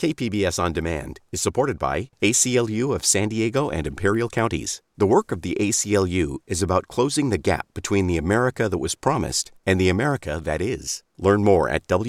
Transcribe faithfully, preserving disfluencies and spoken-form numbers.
K P B S On Demand is supported by A C L U of San Diego and Imperial Counties. The work of the A C L U is about closing the gap between the America that was promised and the America that is. Learn more at W.